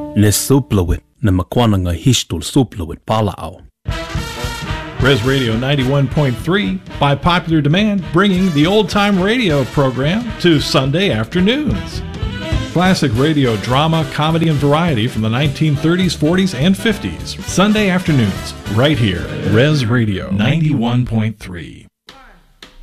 Le suplawit na makwana nga histul suplawit palao. Res Radio 91.3, by popular demand, bringing the old-time radio program to Sunday afternoons. Classic radio drama, comedy, and variety from the 1930s, 40s, and 50s. Sunday afternoons, right here. Res Radio 91.3.